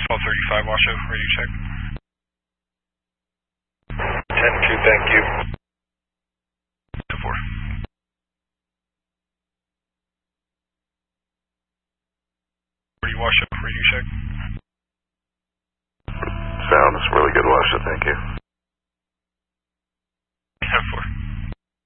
1235 Washoe, radio check. 10-2, thank you. 2-4. Washoe, radio check. Sound is really good, Washoe, thank you.